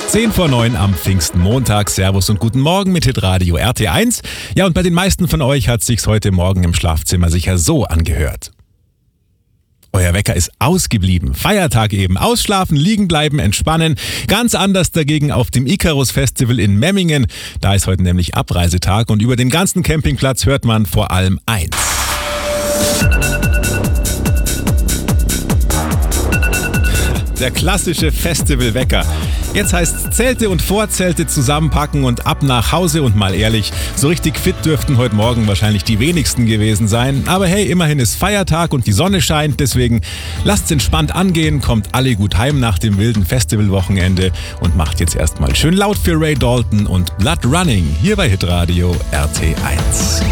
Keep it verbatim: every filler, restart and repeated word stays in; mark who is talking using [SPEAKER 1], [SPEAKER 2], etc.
[SPEAKER 1] zehn vor neun am Pfingstmontag. Servus und guten Morgen mit Hitradio R T eins. Ja, und bei den meisten von euch hat sich's heute Morgen im Schlafzimmer sicher so angehört. Euer Wecker ist ausgeblieben. Feiertag eben. Ausschlafen, liegen bleiben, entspannen. Ganz anders dagegen auf dem Icarus Festival in Memmingen. Da ist heute nämlich Abreisetag und über den ganzen Campingplatz hört man vor allem eins. Der klassische Festivalwecker. Jetzt heißt's Zelte und Vorzelte zusammenpacken und ab nach Hause. Und mal ehrlich, so richtig fit dürften heute Morgen wahrscheinlich die wenigsten gewesen sein. Aber hey, immerhin ist Feiertag und die Sonne scheint. Deswegen lasst's entspannt angehen, kommt alle gut heim nach dem wilden Festivalwochenende und macht jetzt erstmal schön laut für Ray Dalton und Blood Running hier bei Hitradio R T eins.